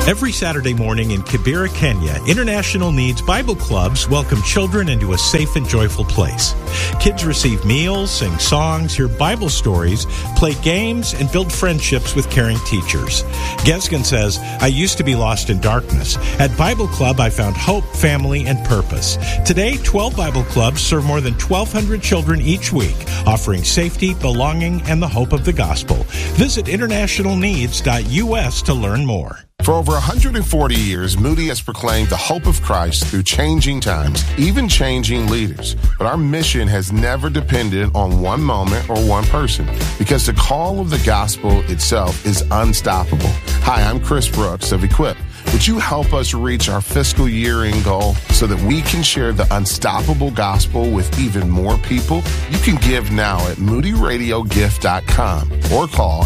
Every Saturday morning in Kibera, Kenya, International Needs Bible Clubs welcome children into a safe and joyful place. Kids receive meals, sing songs, hear Bible stories, play games, and build friendships with caring teachers. Gesgen says, I used to be lost in darkness. At Bible Club, I found hope, family, and purpose. Today, 12 Bible clubs serve more than 1,200 children each week, offering safety, belonging, and the hope of the gospel. Visit internationalneeds.us to learn more. For over 140 years, Moody has proclaimed the hope of Christ through changing times, even changing leaders. But our mission has never depended on one moment or one person, because the call of the gospel itself is unstoppable. Hi, I'm Chris Brooks of Equip. Would you help us reach our fiscal year-end goal so that we can share the unstoppable gospel with even more people? You can give now at moodyradiogift.com or call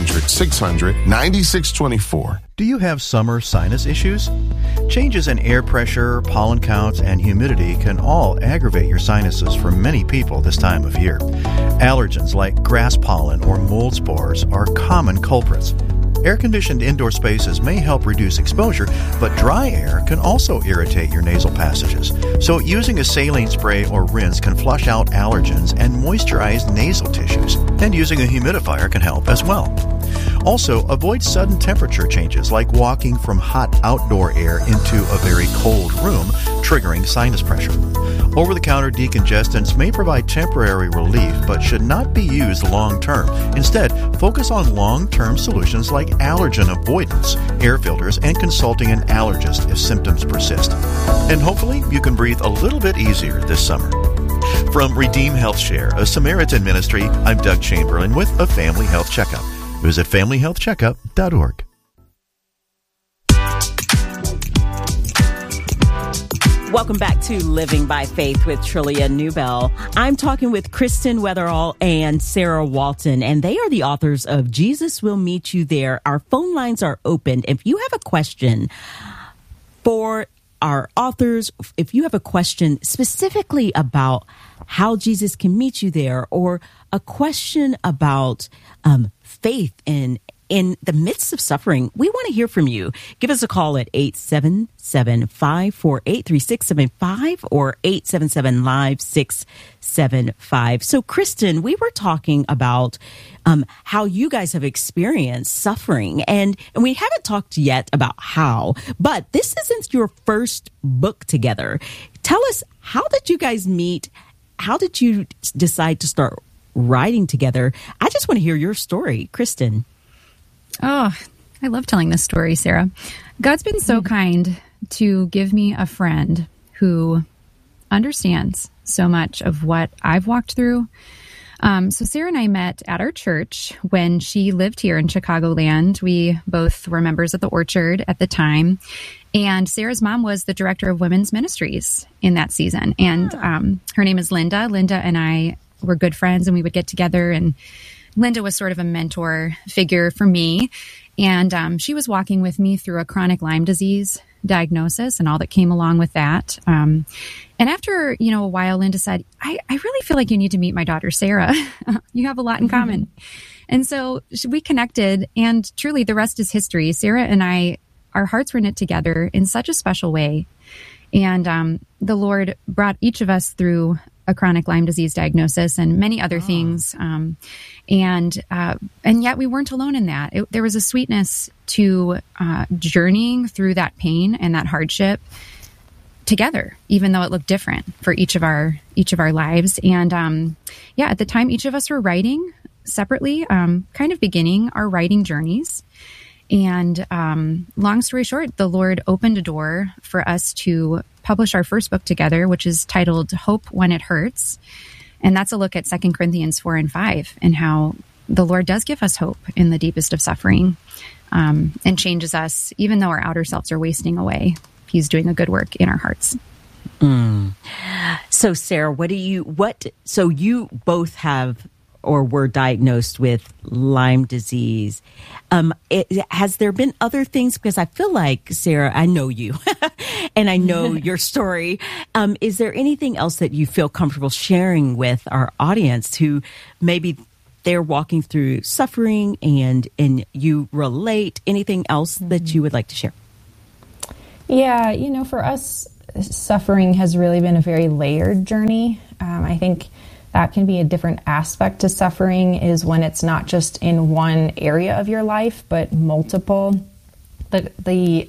800-600-9624. Do you have summer sinus issues? Changes in air pressure, pollen counts, and humidity can all aggravate your sinuses for many people this time of year. Allergens like grass pollen or mold spores are common culprits. Air-conditioned indoor spaces may help reduce exposure, but dry air can also irritate your nasal passages. So using a saline spray or rinse can flush out allergens and moisturize nasal tissues. And using a humidifier can help as well. Also, avoid sudden temperature changes like walking from hot outdoor air into a very cold room, triggering sinus pressure. Over-the-counter decongestants may provide temporary relief but should not be used long-term. Instead, focus on long-term solutions like allergen avoidance, air filters, and consulting an allergist if symptoms persist. And hopefully, you can breathe a little bit easier this summer. From Redeem Health Share, a Samaritan ministry, I'm Doug Chamberlain with a Family Health Checkup. Visit FamilyHealthCheckup.org. Welcome back to Living by Faith with Trillia Newbell. I'm talking with Kristen Weatherall and Sarah Walton, and they are the authors of Jesus Will Meet You There. Our phone lines are open. If you have a question for our authors, if you have a question specifically about how Jesus can meet you there, or a question about faith in the midst of suffering, we want to hear from you. Give us a call at 877-548-3675 or 877-LIVE-675. So, Kristen, we were talking about how you guys have experienced suffering, and we haven't talked yet about how, but this isn't your first book together. Tell us, how did you guys meet? How did you decide to start writing together? I just want to hear your story, Kristen. Oh, I love telling this story, Sarah. God's been so kind to give me a friend who understands so much of what I've walked through. So Sarah and I met at our church when she lived here in Chicagoland. We both were members of the Orchard at the time. And Sarah's mom was the director of women's ministries in that season. And her name is Linda. Linda and I were good friends, and we would get together, and Linda was sort of a mentor figure for me. And she was walking with me through a chronic Lyme disease diagnosis and all that came along with that. And after, a while, Linda said, I really feel like you need to meet my daughter, Sarah. You have a lot in common. And so we connected, and truly the rest is history. Sarah and I, our hearts were knit together in such a special way. And the Lord brought each of us through a chronic Lyme disease diagnosis and many other things. And yet we weren't alone in that. There was a sweetness to journeying through that pain and that hardship together, even though it looked different for each of our lives. And at the time, each of us were writing separately, kind of beginning our writing journeys. And long story short, the Lord opened a door for us to publish our first book together, which is titled Hope When It Hurts. And that's a look at 2 Corinthians 4 and 5 and how the Lord does give us hope in the deepest of suffering, and changes us, even though our outer selves are wasting away. He's doing a good work in our hearts. So, Sarah, so you both have or were diagnosed with Lyme disease. Has there been other things? Because I feel like, Sarah, I know you and I know your story. Is there anything else that you feel comfortable sharing with our audience who maybe they're walking through suffering and you relate? Anything else that you would like to share? Yeah, for us, suffering has really been a very layered journey. I think that can be a different aspect to suffering, is when it's not just in one area of your life, but multiple. The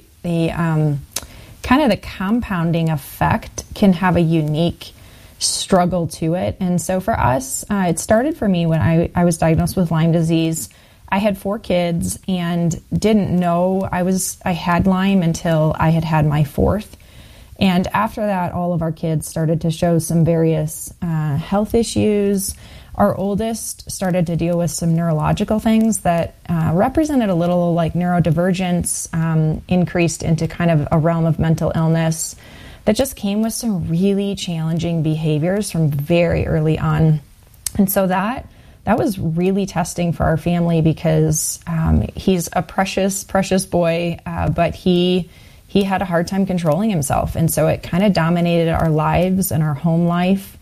kind of the compounding effect can have a unique struggle to it. And so for us, it started for me when I was diagnosed with Lyme disease. I had 4 kids and didn't know I had Lyme until I had my 4th. And after that, all of our kids started to show some various health issues. Our oldest started to deal with some neurological things that represented a little like neurodivergence, increased into kind of a realm of mental illness that just came with some really challenging behaviors from very early on. And so that was really testing for our family, because he's a precious, precious boy, but he had a hard time controlling himself. And so it kind of dominated our lives and our home life,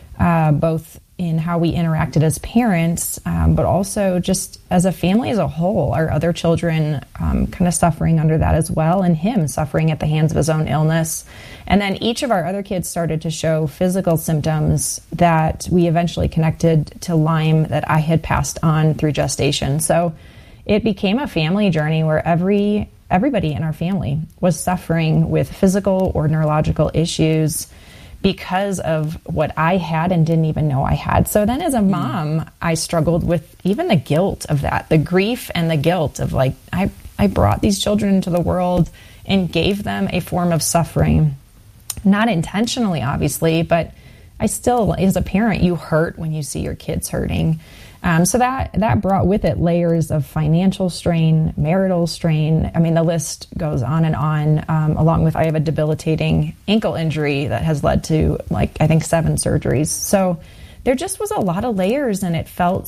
both in how we interacted as parents, but also just as a family as a whole. Our other children kind of suffering under that as well, and him suffering at the hands of his own illness. And then each of our other kids started to show physical symptoms that we eventually connected to Lyme that I had passed on through gestation. So it became a family journey where everybody in our family was suffering with physical or neurological issues because of what I had and didn't even know I had. So then as a mom, I struggled with even the guilt of that, the grief and the guilt of like, I brought these children into the world and gave them a form of suffering. Not intentionally, obviously, but I still, as a parent, you hurt when you see your kids hurting. So that brought with it layers of financial strain, marital strain. I mean, the list goes on and on, along with I have a debilitating ankle injury that has led to, I think 7 surgeries. So there just was a lot of layers, and it felt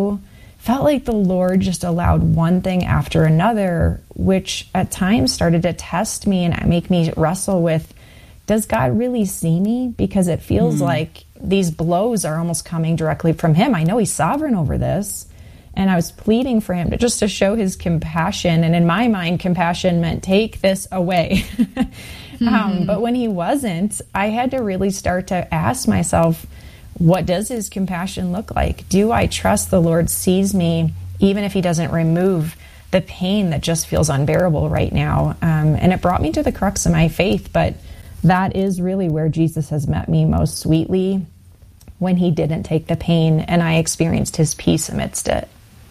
like the Lord just allowed one thing after another, which at times started to test me and make me wrestle with, does God really see me? Because it feels like these blows are almost coming directly from him. I know he's sovereign over this. And I was pleading for him to show his compassion. And in my mind, compassion meant take this away. But when he wasn't, I had to really start to ask myself, what does his compassion look like? Do I trust the Lord sees me, even if he doesn't remove the pain that just feels unbearable right now? And it brought me to the crux of my faith. But that is really where Jesus has met me most sweetly, when he didn't take the pain and I experienced his peace amidst it.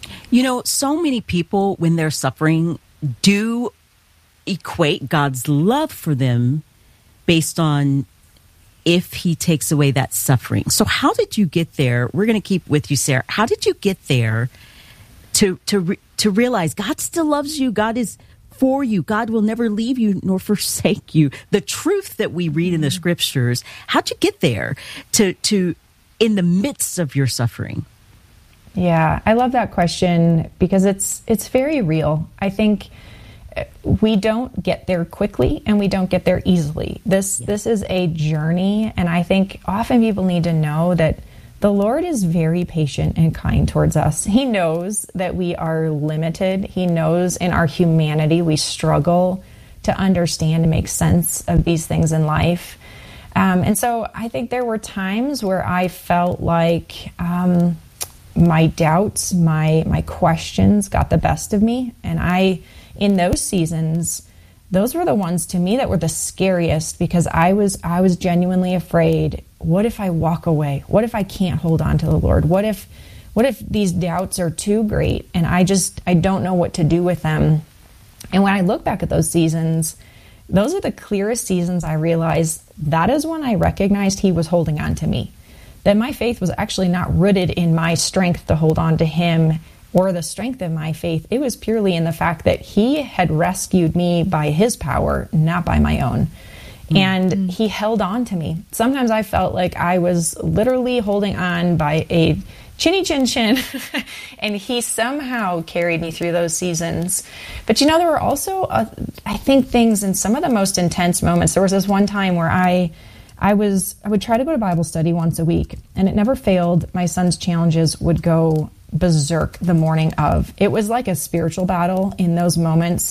So many people, when they're suffering, do equate God's love for them based on if he takes away that suffering. So how did you get there? We're going to keep with you, Sarah. How did you get there to realize God still loves you? God is for you. God will never leave you nor forsake you. The truth that we read in the scriptures. How'd you get there to in the midst of your suffering? Yeah, I love that question because it's very real. I think we don't get there quickly and we don't get there easily. This is a journey, and I think often people need to know that the Lord is very patient and kind towards us. He knows that we are limited. He knows in our humanity we struggle to understand and make sense of these things in life. And so I think there were times where I felt like my doubts, my questions got the best of me. And in those seasons, those were the ones to me that were the scariest, because I was genuinely afraid. What if I walk away? What if I can't hold on to the Lord? What if these doubts are too great and I don't know what to do with them? And when I look back at those seasons, those are the clearest seasons I realized that is when I recognized he was holding on to me. That my faith was actually not rooted in my strength to hold on to him or the strength of my faith. It was purely in the fact that he had rescued me by his power, not by my own. And he held on to me. Sometimes I felt like I was literally holding on by a chinny chin chin, and he somehow carried me through those seasons. But there were also, I think, things in some of the most intense moments. There was this one time where I would try to go to Bible study once a week, and it never failed. My son's challenges would go berserk the morning of. It was like a spiritual battle in those moments.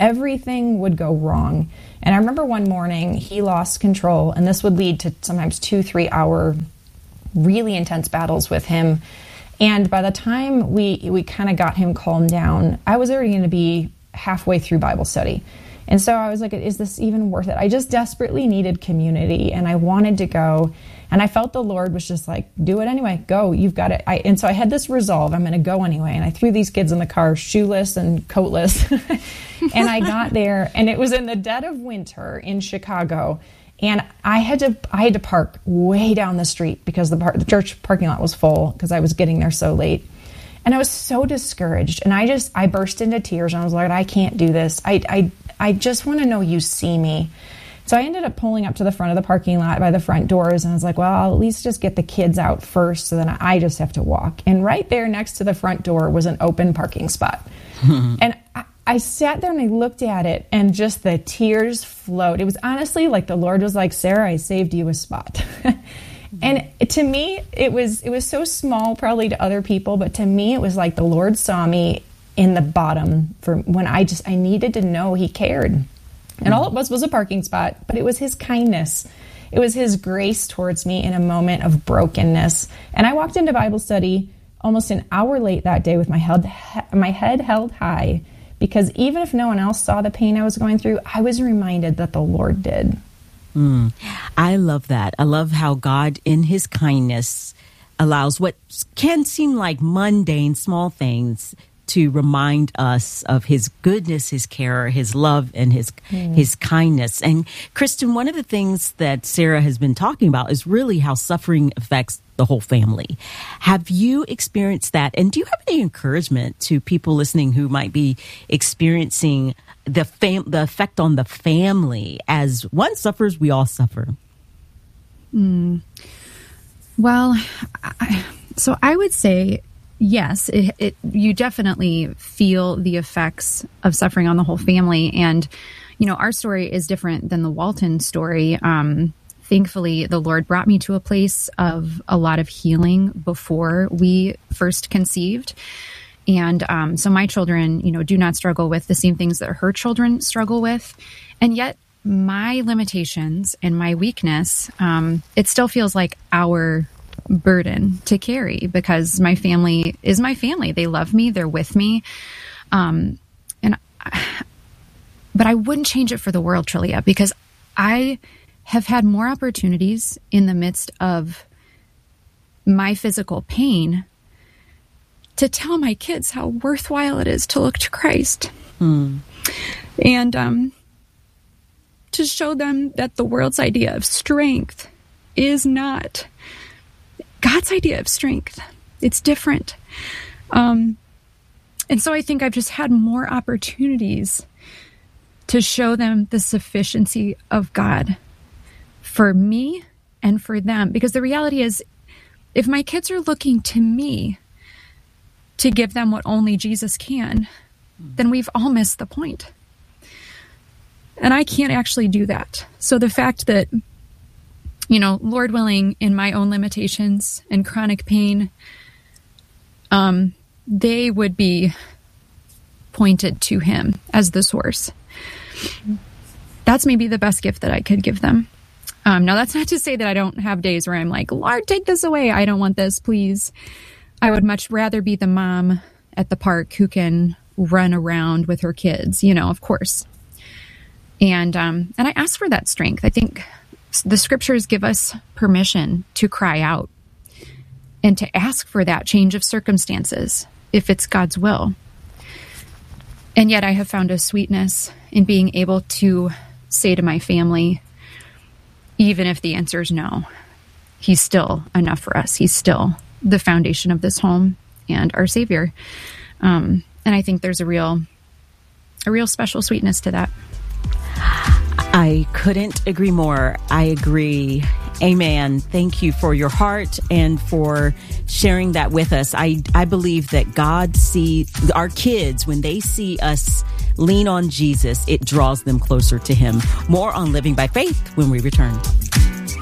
everything would go wrong. And I remember one morning he lost control, and this would lead to sometimes 2-3 hour really intense battles with him. And by the time we kind of got him calmed down, I was already going to be halfway through Bible study. And so I was like, is this even worth it? I just desperately needed community, and I wanted to go. And I felt the Lord was just like, do it anyway. Go. You've got it. And so I had this resolve. I'm going to go anyway. And I threw these kids in the car, shoeless and coatless. And I got there, and it was in the dead of winter in Chicago. And I had to park way down the street because the church parking lot was full because I was getting there so late. And I was so discouraged. And I burst into tears. And I was like, I can't do this. I just want to know you see me. So I ended up pulling up to the front of the parking lot by the front doors. And I was like, well, I'll at least just get the kids out first. So then I just have to walk. And right there next to the front door was an open parking spot. And I sat there and I looked at it, and just the tears flowed. It was honestly like the Lord was like, Sarah, I saved you a spot. And to me, it was so small probably to other people, but to me, it was like the Lord saw me in the bottom for when I needed to know he cared. And all it was a parking spot, but it was his kindness. It was his grace towards me in a moment of brokenness. And I walked into Bible study almost an hour late that day with my head held high, because even if no one else saw the pain I was going through, I was reminded that the Lord did. I love that. I love how God, in his kindness, allows what can seem like mundane, small things to remind us of his goodness, his care, his love, and his kindness. And Kristen, one of the things that Sarah has been talking about is really how suffering affects the whole family. Have you experienced that? And do you have any encouragement to people listening who might be experiencing the effect on the family? As one suffers, we all suffer. Well, so I would say, yes, you definitely feel the effects of suffering on the whole family. And, our story is different than the Walton story. Thankfully, the Lord brought me to a place of a lot of healing before we first conceived. And so my children, do not struggle with the same things that her children struggle with. And yet my limitations and my weakness, it still feels like our burden to carry, because my family is my family. They love me. They're with me. But I wouldn't change it for the world, Trillia, because I have had more opportunities in the midst of my physical pain to tell my kids how worthwhile it is to look to Christ. And to show them that the world's idea of strength is not God's idea of strength. It's different. And so I think I've just had more opportunities to show them the sufficiency of God for me and for them. Because the reality is, if my kids are looking to me to give them what only Jesus can, then we've all missed the point. And I can't actually do that. So the fact that, Lord willing, in my own limitations and chronic pain, they would be pointed to him as the source. That's maybe the best gift that I could give them. Now, that's not to say that I don't have days where I'm like, Lord, take this away. I don't want this, please. I would much rather be the mom at the park who can run around with her kids, of course. And I ask for that strength. I think the scriptures give us permission to cry out and to ask for that change of circumstances if it's God's will. And yet I have found a sweetness in being able to say to my family, even if the answer is no, he's still enough for us. He's still the foundation of this home and our Savior. And I think there's a real special sweetness to that. I couldn't agree more. I agree. Amen. Thank you for your heart and for sharing that with us. I believe that God sees our kids, when they see us lean on Jesus, it draws them closer to him. More on Living by Faith when we return.